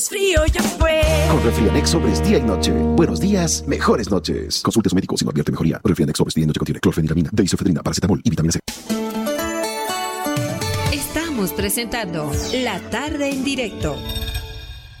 Frío ya fue. Con Refrianex Sobres día y noche. Buenos días, mejores noches. Consulte a su médico si no advierte mejoría. Refrianex Sobres día y noche contiene clorfeniramina, deisofedrina, paracetamol y vitamina C. Estamos presentando La Tarde en Directo